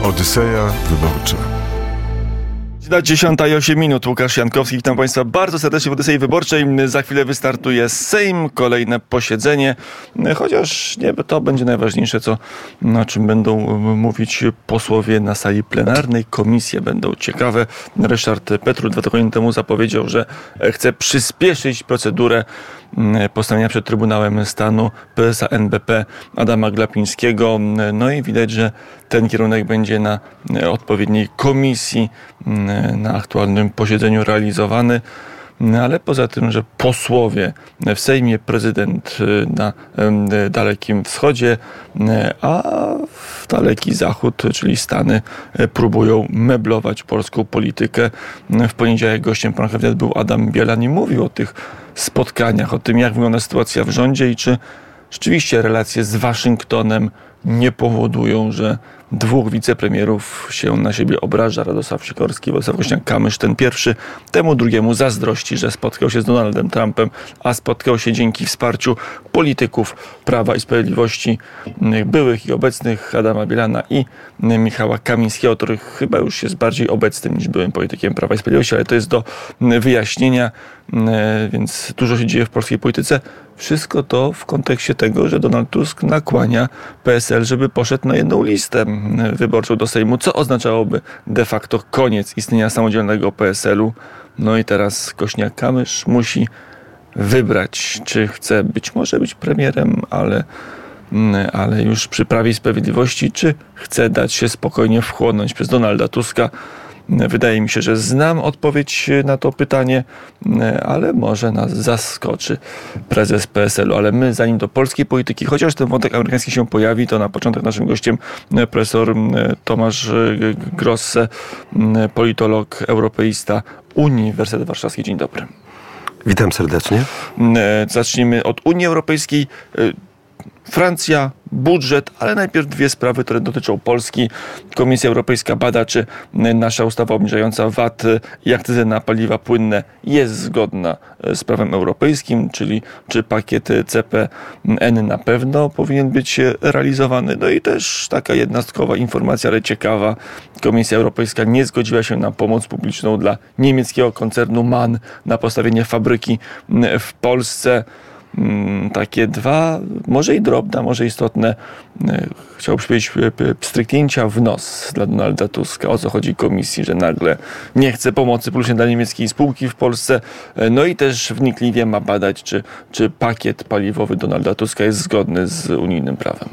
Odyseja Wyborcza. Na 10:08. Łukasz Jankowski, witam Państwa bardzo serdecznie w Odysei Wyborczej. Za chwilę wystartuje Sejm, kolejne posiedzenie, chociaż nie to będzie najważniejsze, o czym będą mówić posłowie na sali plenarnej. Komisje będą ciekawe. Ryszard Petru 2 tygodnie temu zapowiedział, że chce przyspieszyć procedurę postawienia przed Trybunałem Stanu prezesa NBP Adama Glapińskiego. No i widać, że ten kierunek będzie na odpowiedniej komisji na aktualnym posiedzeniu realizowany. Ale poza tym, że posłowie w Sejmie, prezydent na Dalekim Wschodzie, a w Daleki Zachód, czyli Stany, próbują meblować polską politykę. W poniedziałek gościem pana Kabinet był Adam Bielan i mówił o tych spotkaniach, o tym, jak wygląda sytuacja w rządzie i czy rzeczywiście relacje z Waszyngtonem nie powodują, że dwóch wicepremierów się na siebie obraża. Radosław Sikorski, Władysław Kosiniak-Kamysz. Ten pierwszy temu drugiemu zazdrości, że spotkał się z Donaldem Trumpem, a spotkał się dzięki wsparciu polityków Prawa i Sprawiedliwości, byłych i obecnych, Adama Bielana i Michała Kamińskiego, który chyba już jest bardziej obecnym niż byłym politykiem Prawa i Sprawiedliwości, ale to jest do wyjaśnienia, więc dużo się dzieje w polskiej polityce. Wszystko to w kontekście tego, że Donald Tusk nakłania PSL, żeby poszedł na jedną listę wyborczą do Sejmu, co oznaczałoby de facto koniec istnienia samodzielnego PSL-u. No i teraz Kosiniak-Kamysz musi wybrać, czy chce może być premierem, ale już przy Prawie i Sprawiedliwości, czy chce dać się spokojnie wchłonąć przez Donalda Tuska. Wydaje mi się, że znam odpowiedź na to pytanie, ale może nas zaskoczy prezes PSL-u. Ale my, zanim do polskiej polityki, chociaż ten wątek amerykański się pojawi, to na początek naszym gościem profesor Tomasz Grosse, politolog, europeista, Uniwersytet Warszawski. Dzień dobry. Witam serdecznie. Zacznijmy od Unii Europejskiej. Francja, budżet, ale najpierw dwie sprawy, które dotyczą Polski. Komisja Europejska bada, czy nasza ustawa obniżająca VAT i akcyzę na paliwa płynne jest zgodna z prawem europejskim, czyli czy pakiet CPN na pewno powinien być realizowany. No i też taka jednostkowa informacja, ale ciekawa. Komisja Europejska nie zgodziła się na pomoc publiczną dla niemieckiego koncernu MAN na postawienie fabryki w Polsce. Takie dwa, może i drobne, może istotne, chciałbym powiedzieć, pstryknięcia w nos dla Donalda Tuska. O co chodzi komisji, że nagle nie chce pomocy publicznej dla niemieckiej spółki w Polsce. No i też wnikliwie ma badać, czy pakiet paliwowy Donalda Tuska jest zgodny z unijnym prawem.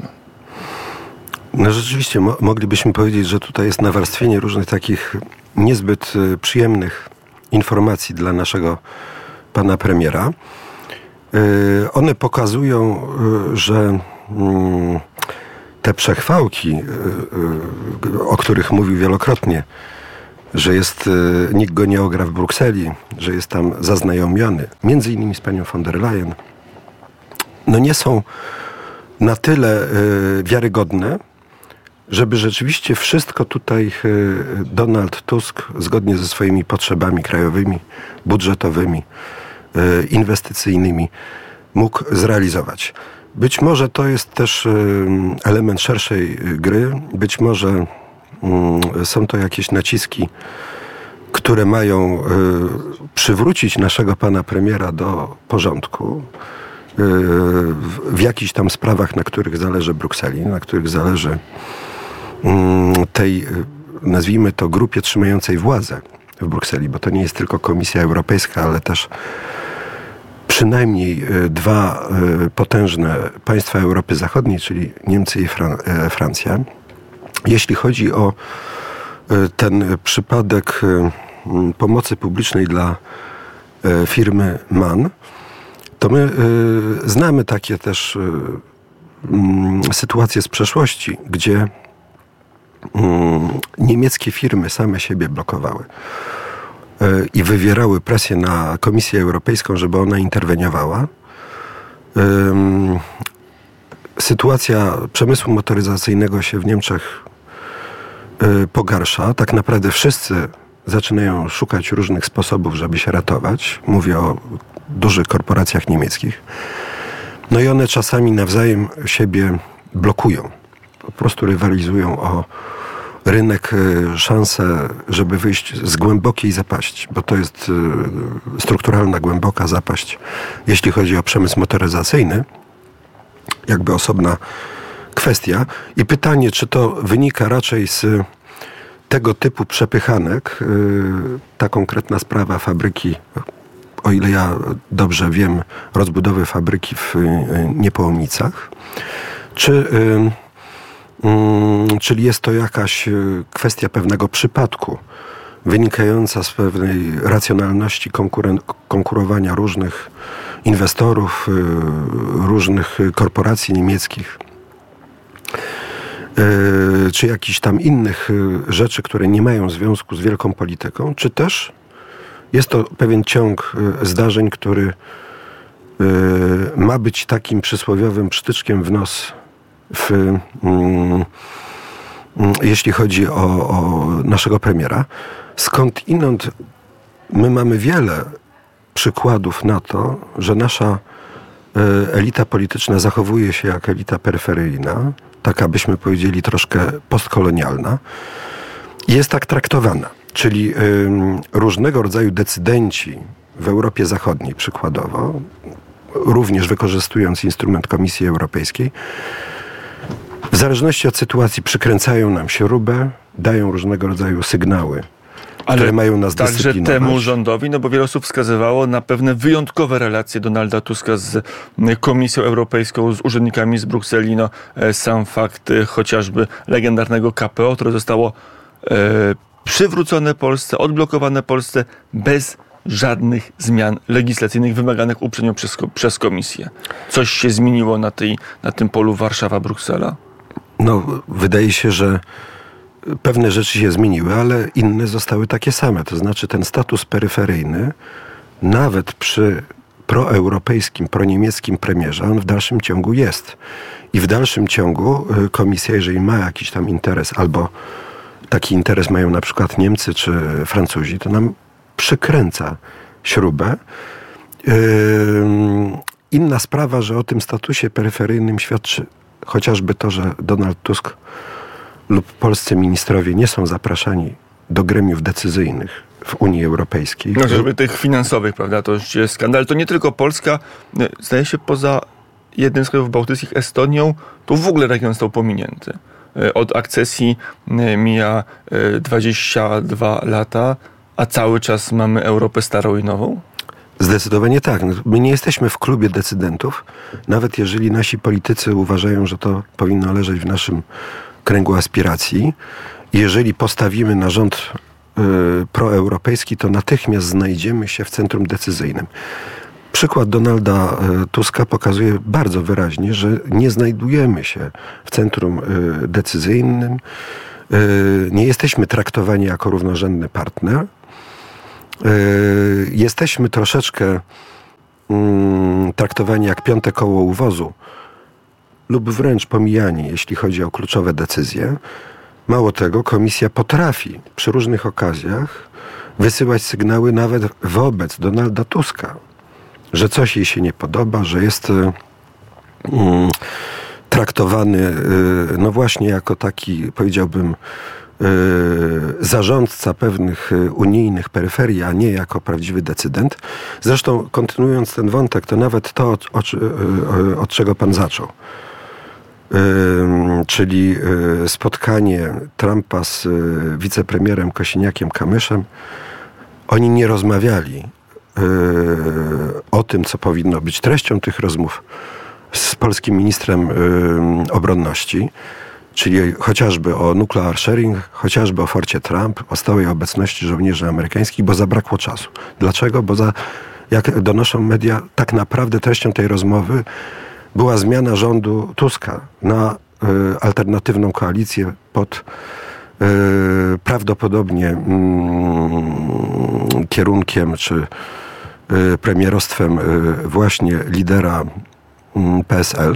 No rzeczywiście, moglibyśmy powiedzieć, że tutaj jest nawarstwienie różnych takich niezbyt przyjemnych informacji dla naszego pana premiera. One pokazują, że te przechwałki, o których mówił wielokrotnie, że nikt go nie ogra w Brukseli, że jest tam zaznajomiony, między innymi z panią von der Leyen, no nie są na tyle wiarygodne, żeby rzeczywiście wszystko tutaj Donald Tusk, zgodnie ze swoimi potrzebami krajowymi, budżetowymi, inwestycyjnymi, mógł zrealizować. Być może to jest też element szerszej gry, być może są to jakieś naciski, które mają przywrócić naszego pana premiera do porządku w jakichś tam sprawach, na których zależy Brukseli, na których zależy tej, nazwijmy to, grupie trzymającej władzę w Brukseli, bo to nie jest tylko Komisja Europejska, ale też przynajmniej dwa potężne państwa Europy Zachodniej, czyli Niemcy i Francja. Jeśli chodzi o ten przypadek pomocy publicznej dla firmy MAN, to my znamy takie też sytuacje z przeszłości, gdzie niemieckie firmy same siebie blokowały i wywierały presję na Komisję Europejską, żeby ona interweniowała. Sytuacja przemysłu motoryzacyjnego się w Niemczech pogarsza. Tak naprawdę wszyscy zaczynają szukać różnych sposobów, żeby się ratować. Mówię o dużych korporacjach niemieckich. No i one czasami nawzajem siebie blokują. Po prostu rywalizują rynek szansę, żeby wyjść z głębokiej zapaści, bo to jest strukturalna, głęboka zapaść, jeśli chodzi o przemysł motoryzacyjny, jakby osobna kwestia. I pytanie, czy to wynika raczej z tego typu przepychanek, ta konkretna sprawa fabryki, o ile ja dobrze wiem, rozbudowy fabryki w Niepołomicach, czyli jest to jakaś kwestia pewnego przypadku, wynikająca z pewnej racjonalności konkurowania różnych inwestorów, różnych korporacji niemieckich, czy jakichś tam innych rzeczy, które nie mają związku z wielką polityką, czy też jest to pewien ciąg zdarzeń, który ma być takim przysłowiowym psztyczkiem w nos, jeśli chodzi o naszego premiera. Skądinąd my mamy wiele przykładów na to, że nasza elita polityczna zachowuje się jak elita peryferyjna, taka byśmy powiedzieli troszkę postkolonialna, i jest tak traktowana. Czyli różnego rodzaju decydenci w Europie Zachodniej przykładowo, również wykorzystując instrument Komisji Europejskiej, w zależności od sytuacji przykręcają nam śrubę, dają różnego rodzaju sygnały, które mają nas dyscyplinować. Także temu rządowi, no bo wiele osób wskazywało na pewne wyjątkowe relacje Donalda Tuska z Komisją Europejską, z urzędnikami z Brukseli. No, sam fakt chociażby legendarnego KPO, które zostało przywrócone Polsce, odblokowane Polsce bez żadnych zmian legislacyjnych wymaganych uprzednio przez Komisję. Coś się zmieniło na tym polu Warszawa-Bruksela? No, wydaje się, że pewne rzeczy się zmieniły, ale inne zostały takie same. To znaczy ten status peryferyjny, nawet przy proeuropejskim, proniemieckim premierze, on w dalszym ciągu jest. I w dalszym ciągu Komisja, jeżeli ma jakiś tam interes, albo taki interes mają na przykład Niemcy czy Francuzi, to nam przykręca śrubę. Inna sprawa, że o tym statusie peryferyjnym świadczy chociażby to, że Donald Tusk lub polscy ministrowie nie są zapraszani do gremiów decyzyjnych w Unii Europejskiej. No, żeby tych finansowych, prawda, to już jest skandal. To nie tylko Polska, zdaje się poza jednym z krajów bałtyckich, Estonią, to w ogóle region został pominięty. Od akcesji mija 22 lata, a cały czas mamy Europę starą i nową? Zdecydowanie tak. My nie jesteśmy w klubie decydentów, nawet jeżeli nasi politycy uważają, że to powinno leżeć w naszym kręgu aspiracji. Jeżeli postawimy na rząd proeuropejski, to natychmiast znajdziemy się w centrum decyzyjnym. Przykład Donalda Tuska pokazuje bardzo wyraźnie, że nie znajdujemy się w centrum decyzyjnym, nie jesteśmy traktowani jako równorzędny partner. Jesteśmy troszeczkę traktowani jak piąte koło u wozu lub wręcz pomijani, jeśli chodzi o kluczowe decyzje. Mało tego, Komisja potrafi przy różnych okazjach wysyłać sygnały nawet wobec Donalda Tuska, że coś jej się nie podoba, że jest traktowany no właśnie jako taki, powiedziałbym, zarządca pewnych unijnych peryferii, a nie jako prawdziwy decydent. Zresztą kontynuując ten wątek, to nawet to, od czego pan zaczął, czyli spotkanie Trumpa z wicepremierem Kosiniakiem-Kamyszem, oni nie rozmawiali o tym, co powinno być treścią tych rozmów z polskim ministrem obronności, czyli chociażby o nuclear sharing, chociażby o forcie Trump, o stałej obecności żołnierzy amerykańskich, bo zabrakło czasu. Dlaczego? Bo jak donoszą media, tak naprawdę treścią tej rozmowy była zmiana rządu Tuska na alternatywną koalicję pod prawdopodobnie kierunkiem czy premierostwem właśnie lidera PSL.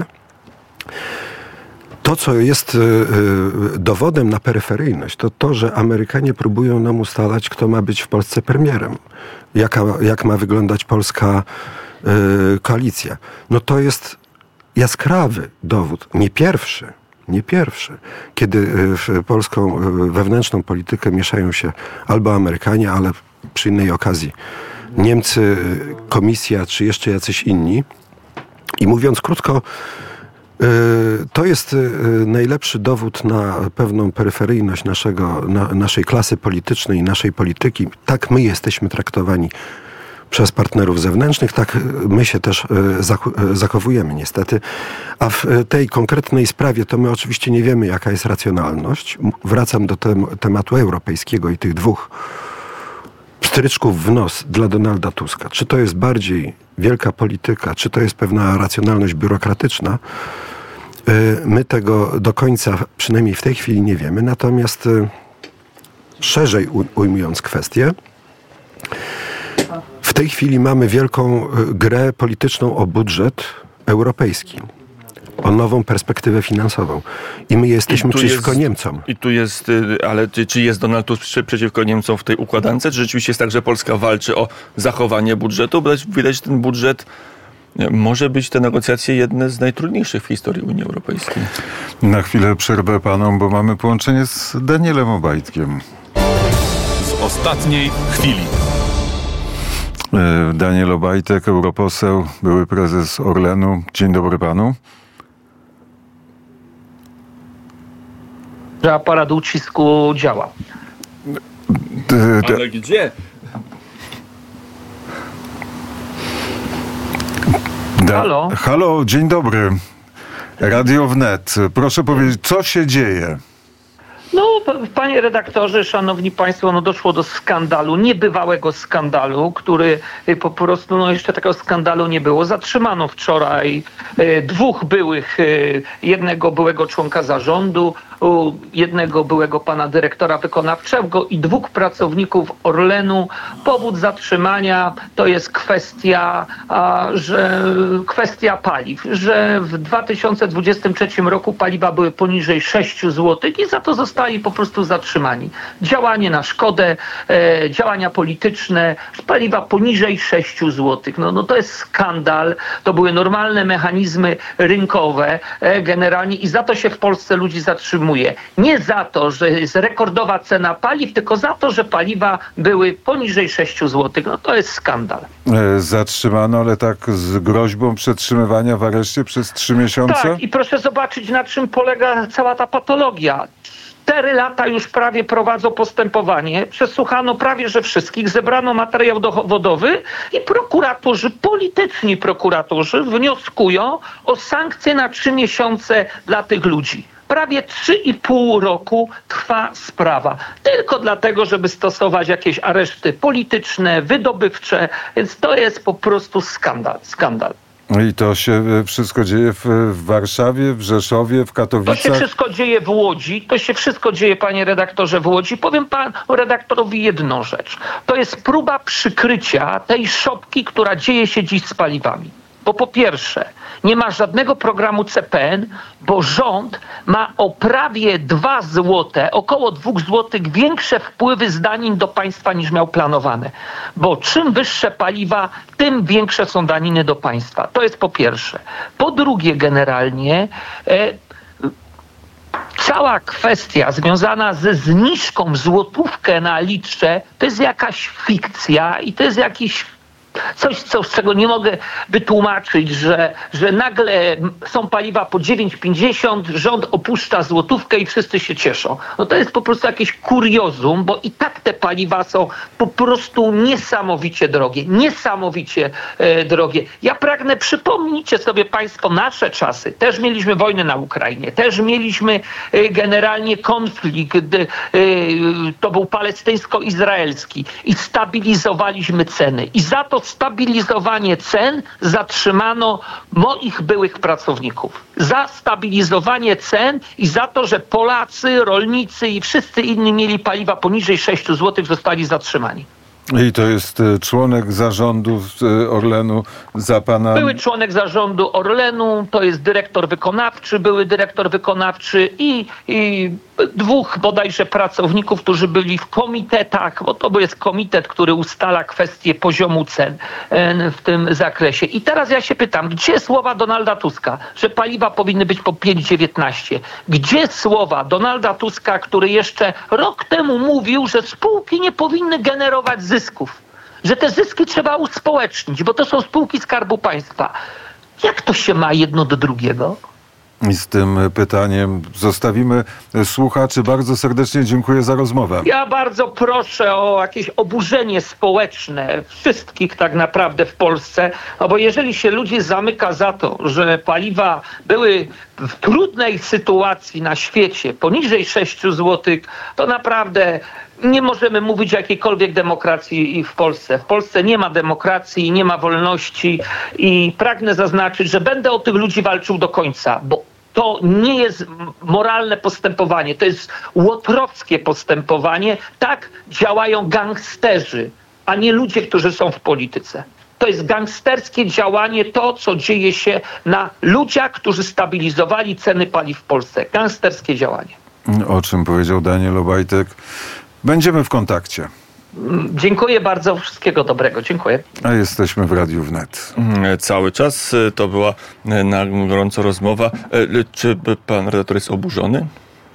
To, co jest dowodem na peryferyjność, to to, że Amerykanie próbują nam ustalać, kto ma być w Polsce premierem. Jak ma wyglądać polska koalicja. No to jest jaskrawy dowód, nie pierwszy, nie pierwszy, kiedy w polską wewnętrzną politykę mieszają się albo Amerykanie, ale przy innej okazji Niemcy, Komisja czy jeszcze jacyś inni. I mówiąc krótko, to jest najlepszy dowód na pewną peryferyjność naszej klasy politycznej i naszej polityki. Tak my jesteśmy traktowani przez partnerów zewnętrznych, tak my się też zachowujemy niestety. A w tej konkretnej sprawie to my oczywiście nie wiemy, jaka jest racjonalność. Wracam do tematu europejskiego i tych dwóch pstryczków w nos dla Donalda Tuska. Czy to jest bardziej wielka polityka, czy to jest pewna racjonalność biurokratyczna? My tego do końca, przynajmniej w tej chwili, nie wiemy. Natomiast szerzej ujmując kwestię, w tej chwili mamy wielką grę polityczną o budżet europejski, o nową perspektywę finansową. I my jesteśmy przeciwko Niemcom. I tu jest, ale czy jest Donald Tusk przeciwko Niemcom w tej układance? Czy rzeczywiście jest tak, że Polska walczy o zachowanie budżetu? Bo widać, że ten budżet może być, te negocjacje, jedne z najtrudniejszych w historii Unii Europejskiej. Na chwilę przerwę panom, bo mamy połączenie z Danielem Obajtkiem. Z ostatniej chwili. Daniel Obajtek, europoseł, były prezes Orlenu. Dzień dobry panu. Że aparat ucisku działa. Ale gdzie? Halo? Halo, dzień dobry. Radio Wnet. Proszę powiedzieć, co się dzieje? No, panie redaktorze, szanowni państwo, no doszło do skandalu, niebywałego skandalu, który po prostu, no jeszcze takiego skandalu nie było. Zatrzymano wczoraj jednego byłego członka zarządu, jednego byłego pana dyrektora wykonawczego i dwóch pracowników Orlenu. Powód zatrzymania to jest kwestia paliw, że w 2023 roku paliwa były poniżej 6 zł i za to zostali po prostu zatrzymani. Działanie na szkodę, działania polityczne, paliwa poniżej 6 zł. No to jest skandal. To były normalne mechanizmy rynkowe generalnie i za to się w Polsce ludzi zatrzymuje. Nie za to, że jest rekordowa cena paliw, tylko za to, że paliwa były poniżej 6 zł. No to jest skandal. Zatrzymano, ale tak z groźbą przetrzymywania w areszcie przez 3 miesiące? Tak, i proszę zobaczyć, na czym polega cała ta patologia. 4 lata już prawie prowadzą postępowanie, przesłuchano prawie że wszystkich, zebrano materiał dowodowy i polityczni prokuratorzy wnioskują o sankcje na 3 miesiące dla tych ludzi. Prawie 3,5 roku trwa sprawa. Tylko dlatego, żeby stosować jakieś areszty polityczne, wydobywcze, więc to jest po prostu skandal. I to się wszystko dzieje w Warszawie, w Rzeszowie, w Katowicach? To się wszystko dzieje w Łodzi. To się wszystko dzieje, panie redaktorze, w Łodzi. Powiem panu redaktorowi jedną rzecz. To jest próba przykrycia tej szopki, która dzieje się dziś z paliwami. Bo po pierwsze, nie ma żadnego programu CPN, bo rząd ma o prawie 2 złote, około 2 złotych większe wpływy z danin do państwa niż miał planowane. Bo czym wyższe paliwa, tym większe są daniny do państwa. To jest po pierwsze. Po drugie, generalnie cała kwestia związana ze zniżką w złotówkę na litrze to jest jakaś fikcja i to jest jakiś coś, z czego nie mogę wytłumaczyć, że nagle są paliwa po 9,50, rząd opuszcza złotówkę i wszyscy się cieszą. No to jest po prostu jakieś kuriozum, bo i tak te paliwa są po prostu niesamowicie drogie. Ja pragnę, przypomnijcie sobie państwo nasze czasy. Też mieliśmy wojnę na Ukrainie, też mieliśmy generalnie konflikt, to był palestyńsko-izraelski i stabilizowaliśmy ceny. I za to stabilizowanie cen zatrzymano moich byłych pracowników. Za stabilizowanie cen i za to, że Polacy, rolnicy i wszyscy inni mieli paliwa poniżej 6 zł, zostali zatrzymani. I to jest członek zarządu Orlenu za pana... Były członek zarządu Orlenu, to jest były dyrektor wykonawczy i dwóch bodajże pracowników, którzy byli w komitetach, bo to jest komitet, który ustala kwestie poziomu cen w tym zakresie. I teraz ja się pytam, gdzie słowa Donalda Tuska, że paliwa powinny być po 5,19? Gdzie słowa Donalda Tuska, który jeszcze rok temu mówił, że spółki nie powinny generować zysków, że te zyski trzeba uspołecznić, bo to są spółki Skarbu Państwa. Jak to się ma jedno do drugiego? I z tym pytaniem zostawimy słuchaczy. Bardzo serdecznie dziękuję za rozmowę. Ja bardzo proszę o jakieś oburzenie społeczne wszystkich tak naprawdę w Polsce, no bo jeżeli się ludzi zamyka za to, że paliwa były w trudnej sytuacji na świecie, poniżej 6 zł, to naprawdę nie możemy mówić o jakiejkolwiek demokracji w Polsce. W Polsce nie ma demokracji, nie ma wolności i pragnę zaznaczyć, że będę o tych ludzi walczył do końca, bo to nie jest moralne postępowanie, to jest łotrowskie postępowanie. Tak działają gangsterzy, a nie ludzie, którzy są w polityce. To jest gangsterskie działanie, to co dzieje się na ludziach, którzy stabilizowali ceny paliw w Polsce. Gangsterskie działanie. O czym powiedział Daniel Obajtek. Będziemy w kontakcie. Dziękuję bardzo. Wszystkiego dobrego. Dziękuję. A jesteśmy w Radiu Wnet. Cały czas to była na gorąco rozmowa. Czy pan redaktor jest oburzony?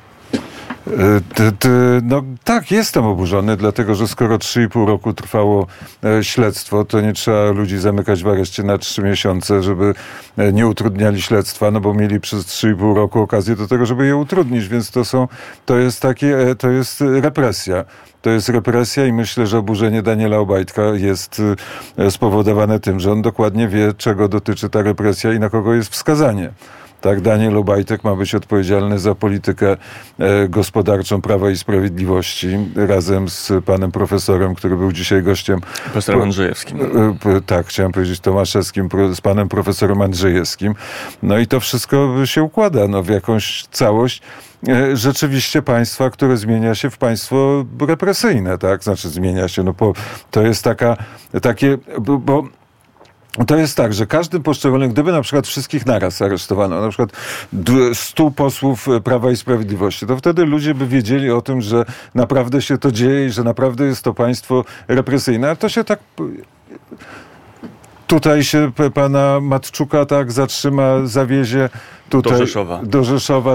No tak, jestem oburzony, dlatego że skoro 3,5 roku trwało śledztwo, to nie trzeba ludzi zamykać w areszcie na 3 miesiące, żeby nie utrudniali śledztwa, no bo mieli przez 3,5 roku okazję do tego, żeby je utrudnić, więc to jest represja. To jest represja i myślę, że oburzenie Daniela Obajtka jest spowodowane tym, że on dokładnie wie, czego dotyczy ta represja i na kogo jest wskazanie. Tak, Daniel Obajtek ma być odpowiedzialny za politykę gospodarczą Prawa i Sprawiedliwości razem z panem profesorem, który był dzisiaj gościem. Profesorem Andrzejewskim. Tak, chciałem powiedzieć Tomaszewskim, z panem profesorem Andrzejewskim. No i to wszystko się układa w jakąś całość rzeczywiście państwa, które zmienia się w państwo represyjne, tak? Znaczy zmienia się, to jest bo to jest tak, że każdy poszczególny, gdyby na przykład wszystkich naraz aresztowano, na przykład 100 posłów Prawa i Sprawiedliwości, to wtedy ludzie by wiedzieli o tym, że naprawdę się to dzieje i że naprawdę jest to państwo represyjne. A to się tak... Tutaj się pana Matczuka tak zatrzyma, zawiezie do Rzeszowa.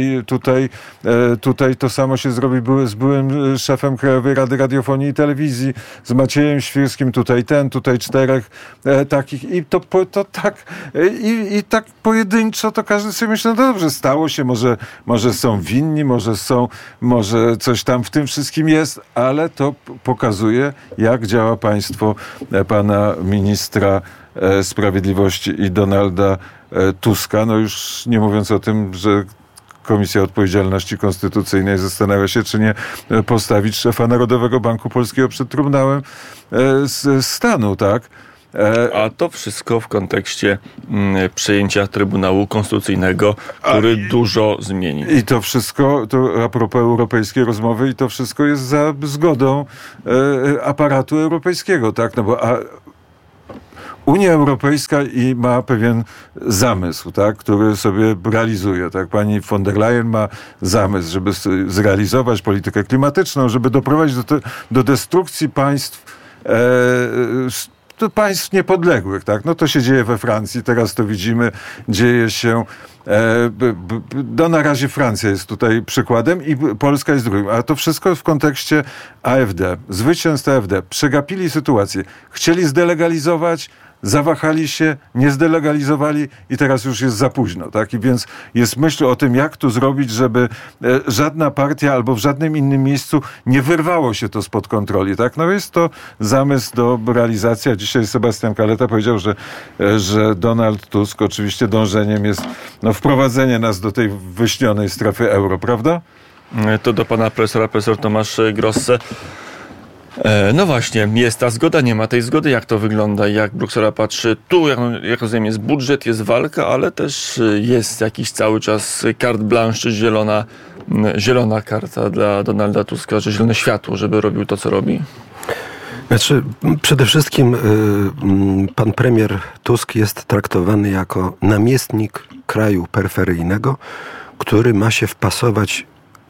Tutaj to samo się zrobi z byłym szefem Krajowej Rady Radiofonii i Telewizji, z Maciejem Świrskim, tutaj 4 takich i to tak i tak pojedynczo to każdy sobie myśli, no dobrze, stało się, może są winni, może coś tam w tym wszystkim jest, ale to pokazuje, jak działa państwo pana ministra Sprawiedliwości i Donalda Tuska. No już nie mówiąc o tym, że Komisja Odpowiedzialności Konstytucyjnej zastanawia się, czy nie postawić szefa Narodowego Banku Polskiego przed Trybunałem Stanu, tak? A to wszystko w kontekście przejęcia Trybunału Konstytucyjnego, który dużo zmieni. I to wszystko, to a propos europejskiej rozmowy, i to wszystko jest za zgodą aparatu europejskiego, tak? No bo Unia Europejska ma pewien zamysł, tak, który sobie realizuje. Tak? Pani von der Leyen ma zamysł, żeby zrealizować politykę klimatyczną, żeby doprowadzić do destrukcji państw niepodległych. Tak? No to się dzieje we Francji, teraz to widzimy, dzieje się... na razie Francja jest tutaj przykładem i Polska jest drugim. A to wszystko w kontekście AfD. Zwycięstwa AfD. Przegapili sytuację. Chcieli zdelegalizować, zawahali się, nie zdelegalizowali i teraz już jest za późno. Tak? I więc jest myśl o tym, jak to zrobić, żeby żadna partia albo w żadnym innym miejscu nie wyrwało się to spod kontroli. Tak? No jest to zamysł do realizacji. A dzisiaj Sebastian Kaleta powiedział, że Donald Tusk oczywiście dążeniem jest wprowadzenie nas do tej wyśnionej strefy euro, prawda? To do pana profesor Tomasz Grosse. No właśnie, jest ta zgoda, nie ma tej zgody. Jak to wygląda? Jak Bruksela patrzy? Tu, jak rozumiem, jest budżet, jest walka, ale też jest jakiś cały czas carte blanche, zielona karta dla Donalda Tuska, że zielone światło, żeby robił to, co robi? Znaczy, przede wszystkim pan premier Tusk jest traktowany jako namiestnik kraju peryferyjnego, który ma się wpasować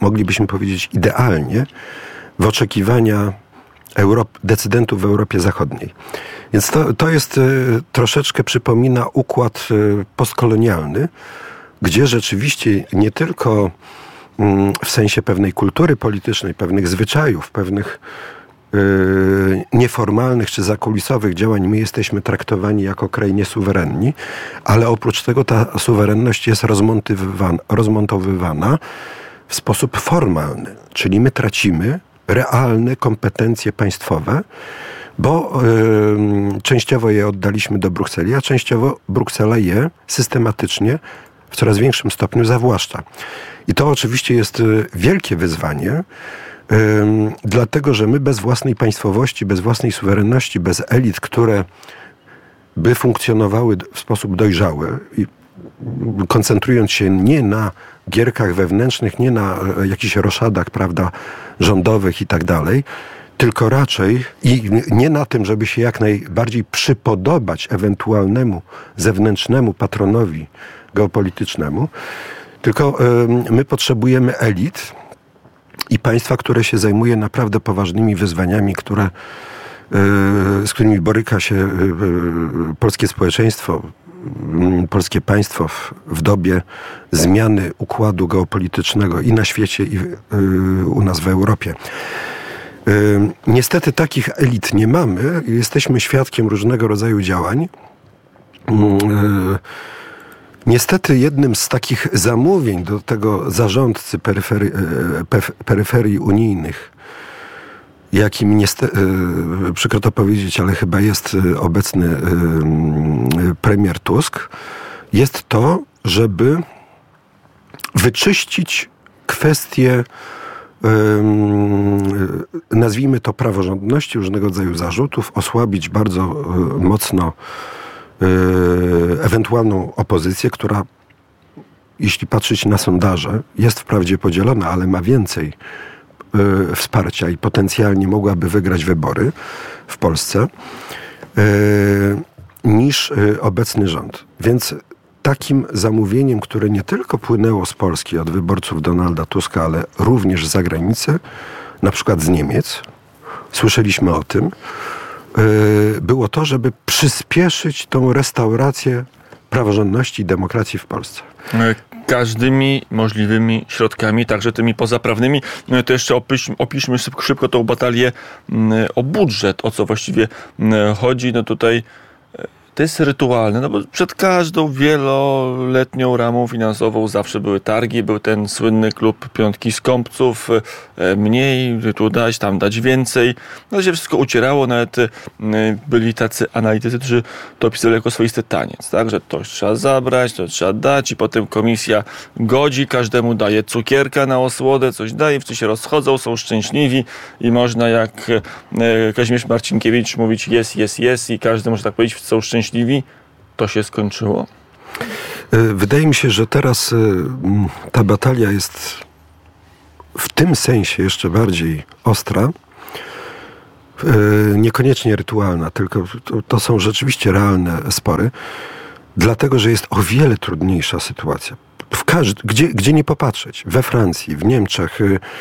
moglibyśmy powiedzieć idealnie, w oczekiwania decydentów w Europie Zachodniej. Więc to jest troszeczkę przypomina układ postkolonialny, gdzie rzeczywiście nie tylko w sensie pewnej kultury politycznej, pewnych zwyczajów, pewnych nieformalnych czy zakulisowych działań my jesteśmy traktowani jako kraj niesuwerenni, ale oprócz tego ta suwerenność jest rozmontowywana w sposób formalny, czyli my tracimy realne kompetencje państwowe, bo częściowo je oddaliśmy do Brukseli, a częściowo Bruksela je systematycznie w coraz większym stopniu zawłaszcza. I to oczywiście jest wielkie wyzwanie, dlatego że my bez własnej państwowości, bez własnej suwerenności, bez elit, które by funkcjonowały w sposób dojrzały i koncentrując się nie na gierkach wewnętrznych, nie na jakichś roszadach, prawda, rządowych i tak dalej, tylko raczej i nie na tym, żeby się jak najbardziej przypodobać ewentualnemu zewnętrznemu patronowi geopolitycznemu, tylko my potrzebujemy elit i państwa, które się zajmuje naprawdę poważnymi wyzwaniami, z którymi boryka się polskie społeczeństwo, polskie państwo w dobie zmiany układu geopolitycznego i na świecie, i u nas w Europie. Niestety takich elit nie mamy. Jesteśmy świadkiem różnego rodzaju działań. Niestety jednym z takich zamówień do tego zarządcy peryferii unijnych, jakim przykro to powiedzieć, ale chyba jest obecny premier Tusk, jest to, żeby wyczyścić kwestie, nazwijmy to praworządności, różnego rodzaju zarzutów, osłabić bardzo mocno ewentualną opozycję, która, jeśli patrzeć na sondaże, jest wprawdzie podzielona, ale ma więcej wsparcia i potencjalnie mogłaby wygrać wybory w Polsce niż obecny rząd. Więc takim zamówieniem, które nie tylko płynęło z Polski od wyborców Donalda Tuska, ale również z zagranicy, na przykład z Niemiec, słyszeliśmy o tym, było to, żeby przyspieszyć tą restaurację praworządności i demokracji w Polsce. Każdymi możliwymi środkami, także tymi pozaprawnymi. To jeszcze opiszmy szybko tą batalię o budżet, o co właściwie chodzi. No tutaj to jest rytualne, no bo przed każdą wieloletnią ramą finansową zawsze były targi, był ten słynny klub piątki skąpców, mniej, tu dać, tam dać więcej. No się wszystko ucierało, nawet byli tacy analitycy, którzy to opisywali jako swoisty taniec, tak, że to trzeba zabrać, to trzeba dać i potem komisja godzi, każdemu daje cukierka na osłodę, coś daje, wszyscy się rozchodzą, są szczęśliwi i można jak Kazimierz Marcinkiewicz mówić jest i każdy może tak powiedzieć, są szczęśliwi. To się skończyło? Wydaje mi się, że teraz ta batalia jest w tym sensie jeszcze bardziej ostra, niekoniecznie rytualna, tylko to są rzeczywiście realne spory, dlatego, że jest o wiele trudniejsza sytuacja. Gdzie nie popatrzeć, we Francji, w Niemczech,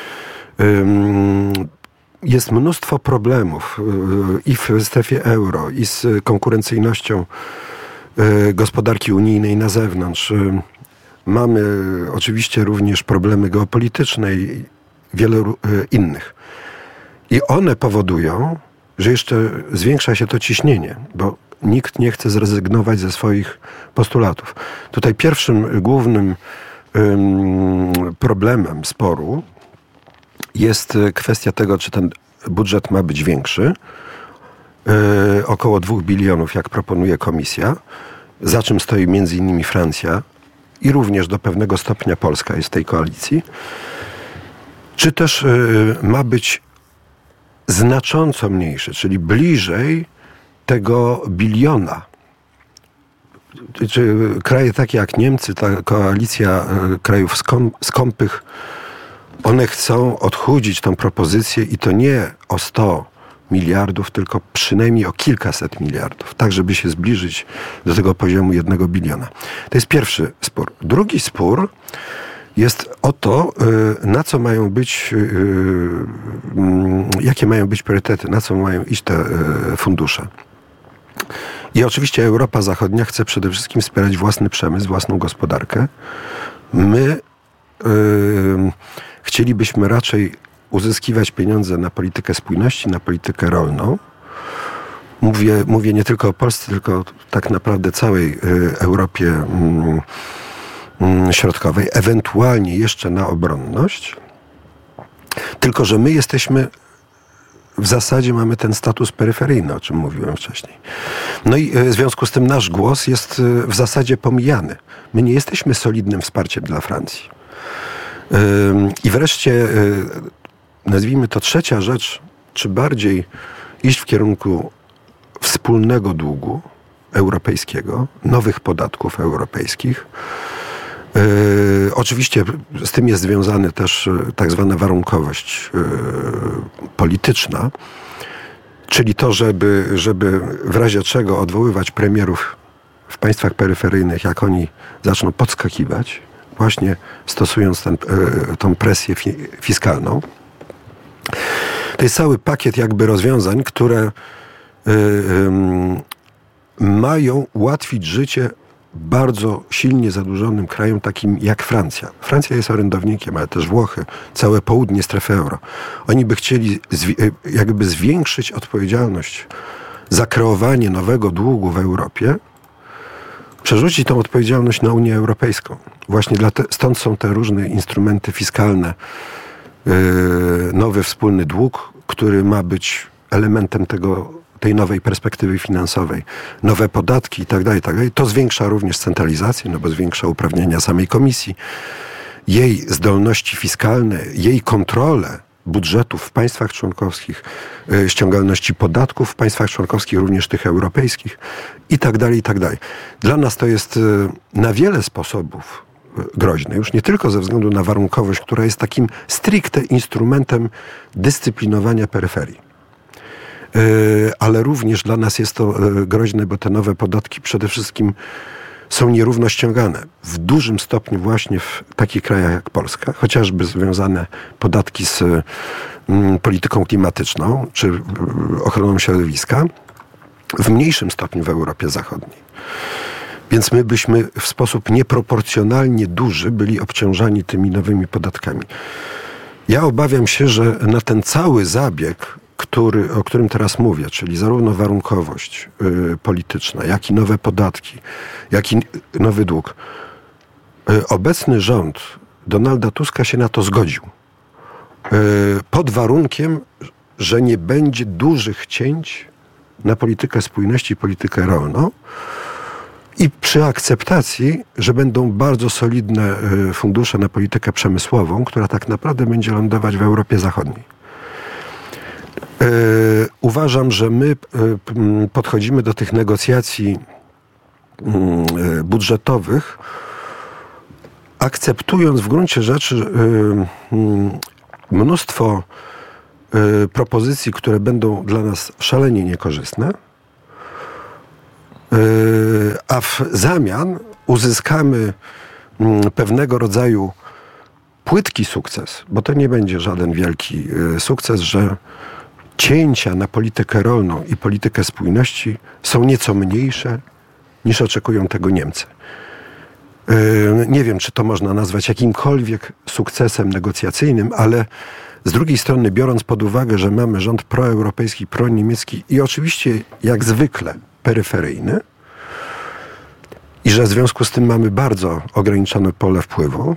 jest mnóstwo problemów i w strefie euro, i z konkurencyjnością gospodarki unijnej na zewnątrz. Mamy oczywiście również problemy geopolityczne i wiele innych. I one powodują, że jeszcze zwiększa się to ciśnienie, bo nikt nie chce zrezygnować ze swoich postulatów. Tutaj pierwszym głównym problemem sporu jest kwestia tego, czy ten budżet ma być większy, około 2 bilionów, jak proponuje komisja, za czym stoi między innymi Francja i również do pewnego stopnia Polska jest w tej koalicji, czy też ma być znacząco mniejszy, czyli bliżej tego biliona. Czy kraje takie jak Niemcy, ta koalicja krajów skąpych, one chcą odchudzić tą propozycję i to nie o 100 miliardów, tylko przynajmniej o kilkaset miliardów, tak żeby się zbliżyć do tego poziomu 1 biliona. To jest pierwszy spór. Drugi spór jest o to, na co mają być, jakie mają być priorytety, na co mają iść te fundusze. I oczywiście Europa Zachodnia chce przede wszystkim wspierać własny przemysł, własną gospodarkę. My chcielibyśmy raczej uzyskiwać pieniądze na politykę spójności, na politykę rolną. Mówię nie tylko o Polsce, tylko tak naprawdę całej Europie Środkowej, ewentualnie jeszcze na obronność. Tylko że my jesteśmy, w zasadzie mamy ten status peryferyjny, o czym mówiłem wcześniej. No i w związku z tym nasz głos jest w zasadzie pomijany. My nie jesteśmy solidnym wsparciem dla Francji. I wreszcie, nazwijmy to trzecia rzecz, czy bardziej iść w kierunku wspólnego długu europejskiego, nowych podatków europejskich. Oczywiście z tym jest związana też tak zwana warunkowość polityczna, czyli to, żeby w razie czego odwoływać premierów w państwach peryferyjnych, jak oni zaczną podskakiwać, właśnie stosując tą presję fiskalną. To jest cały pakiet jakby rozwiązań, które mają ułatwić życie bardzo silnie zadłużonym krajom takim jak Francja. Francja jest orędownikiem, ale też Włochy, całe południe strefy euro. Oni by chcieli jakby zwiększyć odpowiedzialność za kreowanie nowego długu w Europie, przerzucić tą odpowiedzialność na Unię Europejską. Właśnie stąd są te różne instrumenty fiskalne, nowy wspólny dług, który ma być elementem tej nowej perspektywy finansowej, nowe podatki i tak dalej. To zwiększa również centralizację, no bo zwiększa uprawnienia samej Komisji, jej zdolności fiskalne, jej kontrolę budżetów w państwach członkowskich, ściągalności podatków w państwach członkowskich, również tych europejskich i tak dalej, i tak dalej. Dla nas to jest na wiele sposobów groźne, już nie tylko ze względu na warunkowość, która jest takim stricte instrumentem dyscyplinowania peryferii. Ale również dla nas jest to groźne, bo te nowe podatki przede wszystkim są nierówno ściągane. W dużym stopniu właśnie w takich krajach jak Polska, chociażby związane podatki z polityką klimatyczną czy ochroną środowiska, w mniejszym stopniu w Europie Zachodniej. Więc my byśmy w sposób nieproporcjonalnie duży byli obciążani tymi nowymi podatkami. Ja obawiam się, że na ten cały zabieg, o którym teraz mówię, czyli zarówno warunkowość polityczna, jak i nowe podatki, jak i nowy dług, obecny rząd Donalda Tuska się na to zgodził. Pod warunkiem, że nie będzie dużych cięć na politykę spójności i politykę rolną i przy akceptacji, że będą bardzo solidne fundusze na politykę przemysłową, która tak naprawdę będzie lądować w Europie Zachodniej. Uważam, że my podchodzimy do tych negocjacji budżetowych, akceptując w gruncie rzeczy mnóstwo propozycji, które będą dla nas szalenie niekorzystne, a w zamian uzyskamy pewnego rodzaju płytki sukces, bo to nie będzie żaden wielki sukces, że cięcia na politykę rolną i politykę spójności są nieco mniejsze niż oczekują tego Niemcy. Nie wiem, czy to można nazwać jakimkolwiek sukcesem negocjacyjnym, ale z drugiej strony, biorąc pod uwagę, że mamy rząd proeuropejski, proniemiecki i oczywiście jak zwykle peryferyjny i że w związku z tym mamy bardzo ograniczone pole wpływu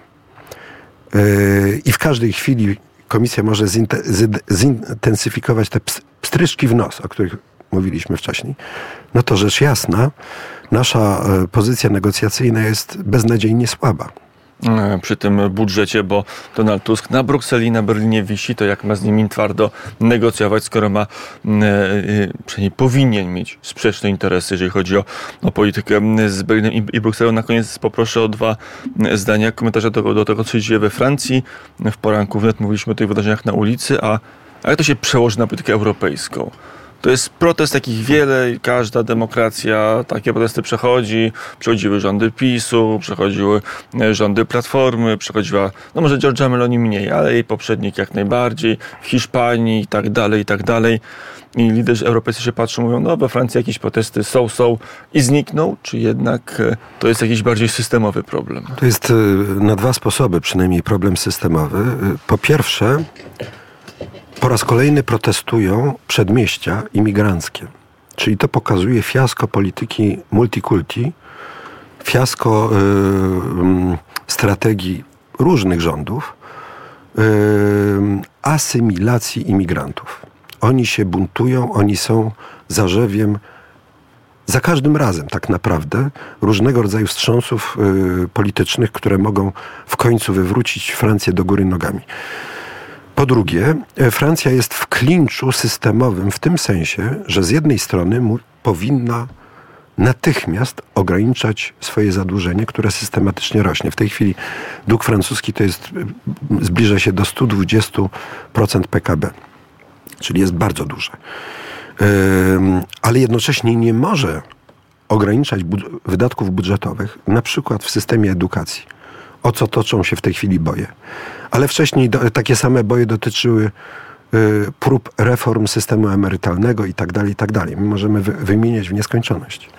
i w każdej chwili Komisja może zintensyfikować te pstryczki w nos, o których mówiliśmy wcześniej, no to rzecz jasna, nasza pozycja negocjacyjna jest beznadziejnie słaba. Przy tym budżecie, bo Donald Tusk na Brukseli, na Berlinie wisi, to jak ma z nimi twardo negocjować, skoro ma, przynajmniej powinien mieć sprzeczne interesy, jeżeli chodzi o politykę z Berlinem i Brukselą. Na koniec poproszę o 2 zdania komentarza do tego, co się dzieje we Francji. W poranku wnet mówiliśmy o tych wydarzeniach na ulicy, a jak to się przełoży na politykę europejską? To jest protest takich wiele i każda demokracja takie protesty przechodzi. Przechodziły rządy PiS-u, przechodziły rządy Platformy, przechodziła, no może Giorgia Meloni mniej, ale jej poprzednik jak najbardziej, w Hiszpanii i tak dalej, i tak dalej. I liderzy europejscy się patrzą, mówią, no we Francji jakieś protesty są i znikną, czy jednak to jest jakiś bardziej systemowy problem? To jest na dwa sposoby przynajmniej problem systemowy. Po pierwsze, po raz kolejny protestują przedmieścia imigranckie. Czyli to pokazuje fiasko polityki multikulti, fiasko strategii różnych rządów, asymilacji imigrantów. Oni się buntują, oni są zarzewiem za każdym razem tak naprawdę różnego rodzaju wstrząsów politycznych, które mogą w końcu wywrócić Francję do góry nogami. Po drugie, Francja jest w klinczu systemowym w tym sensie, że z jednej strony powinna natychmiast ograniczać swoje zadłużenie, które systematycznie rośnie. W tej chwili dług francuski zbliża się do 120% PKB, czyli jest bardzo duże. Ale jednocześnie nie może ograniczać wydatków budżetowych, na przykład w systemie edukacji, o co toczą się w tej chwili boje. Ale wcześniej takie same boje dotyczyły prób reform systemu emerytalnego i tak dalej, i tak dalej. My możemy wymieniać w nieskończoność.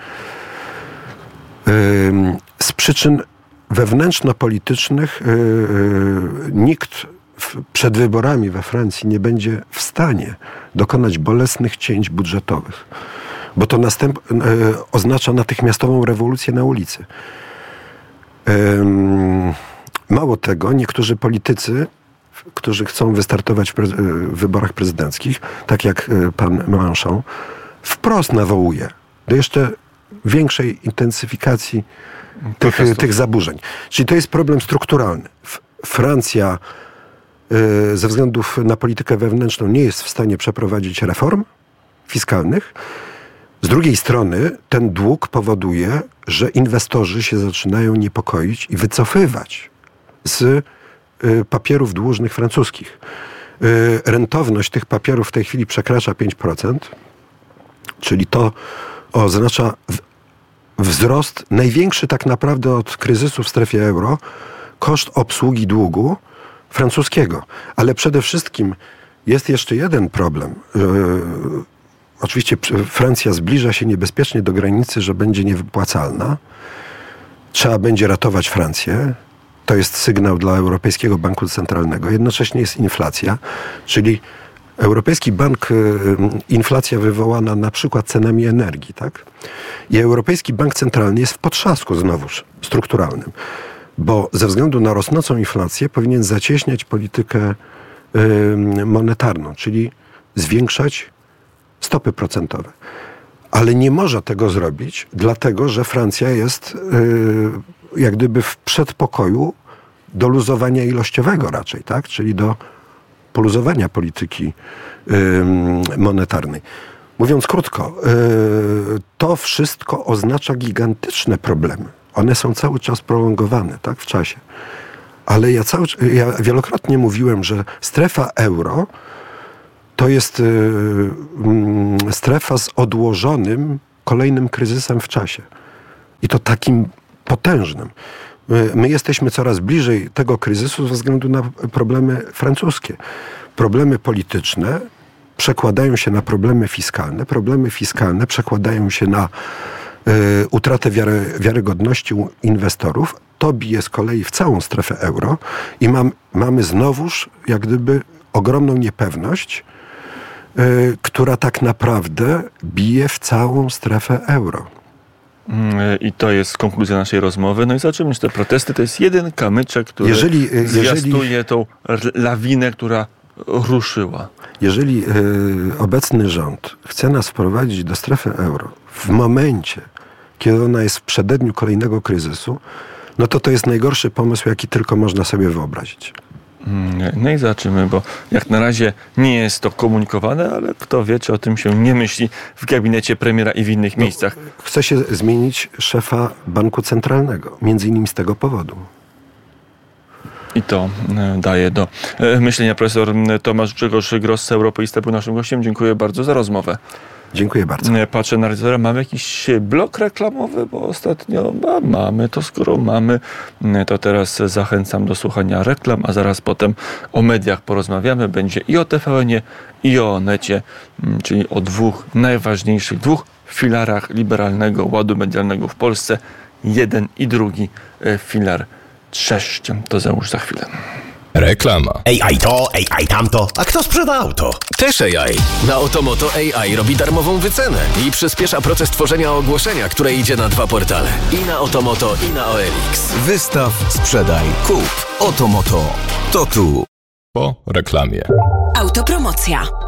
Z przyczyn wewnętrzno-politycznych nikt przed wyborami we Francji nie będzie w stanie dokonać bolesnych cięć budżetowych, bo to oznacza natychmiastową rewolucję na ulicy. Mało tego, niektórzy politycy, którzy chcą wystartować w wyborach prezydenckich, tak jak pan Mélenchon, wprost nawołuje do jeszcze większej intensyfikacji tych zaburzeń. Czyli to jest problem strukturalny. Francja ze względów na politykę wewnętrzną nie jest w stanie przeprowadzić reform fiskalnych. Z drugiej strony ten dług powoduje, że inwestorzy się zaczynają niepokoić i wycofywać z papierów dłużnych francuskich. Rentowność tych papierów w tej chwili przekracza 5%, czyli to oznacza wzrost największy tak naprawdę od kryzysu w strefie euro, koszt obsługi długu francuskiego. Ale przede wszystkim jest jeszcze jeden problem. Oczywiście Francja zbliża się niebezpiecznie do granicy, że będzie niewypłacalna. Trzeba będzie ratować Francję. To jest sygnał dla Europejskiego Banku Centralnego. Jednocześnie jest inflacja, czyli Europejski Bank, inflacja wywołana na przykład cenami energii, tak? I Europejski Bank Centralny jest w potrzasku znowuż strukturalnym, bo ze względu na rosnącą inflację powinien zacieśniać politykę monetarną, czyli zwiększać stopy procentowe. Ale nie może tego zrobić, dlatego że Francja jest jak gdyby w przedpokoju do luzowania ilościowego raczej, tak? Czyli do poluzowania polityki monetarnej. Mówiąc krótko, to wszystko oznacza gigantyczne problemy. One są cały czas prolongowane, tak, w czasie. Ale ja wielokrotnie mówiłem, że strefa euro to jest strefa z odłożonym kolejnym kryzysem w czasie. I to takim potężnym. My jesteśmy coraz bliżej tego kryzysu ze względu na problemy francuskie. Problemy polityczne przekładają się na problemy fiskalne. Problemy fiskalne przekładają się na utratę wiarygodności inwestorów. To bije z kolei w całą strefę euro i mamy znowuż jak gdyby ogromną niepewność, która tak naprawdę bije w całą strefę euro. I to jest konkluzja naszej rozmowy. No i zobaczymy, że te protesty to jest jeden kamyczek, który zwiastuje tą lawinę, która ruszyła. Jeżeli obecny rząd chce nas wprowadzić do strefy euro w momencie, kiedy ona jest w przededniu kolejnego kryzysu, no to jest najgorszy pomysł, jaki tylko można sobie wyobrazić. No i zobaczymy, bo jak na razie nie jest to komunikowane, ale kto wie, czy o tym się nie myśli w gabinecie premiera i w innych miejscach. Chce się zmienić szefa Banku Centralnego, między innymi z tego powodu. I to daje do myślenia. Profesor Tomasz Grzegorz Gross z Europoista był naszym gościem. Dziękuję bardzo za rozmowę. Dziękuję bardzo. Patrzę na realizatora. Mamy jakiś blok reklamowy, bo ostatnio mamy to. Skoro mamy, to teraz zachęcam do słuchania reklam, a zaraz potem o mediach porozmawiamy. Będzie i o TVN-ie, i o Onecie, czyli o dwóch najważniejszych, filarach liberalnego ładu medialnego w Polsce. Jeden i drugi filar trzeszcz. To załóż za chwilę. Reklama. AI to, AI tamto. A kto sprzeda auto? Też AI. Na Otomoto AI robi darmową wycenę i przyspiesza proces tworzenia ogłoszenia, które idzie na 2 portale. I na Otomoto, i na OLX. Wystaw, sprzedaj, kup. Otomoto. To tu. Po reklamie. Autopromocja.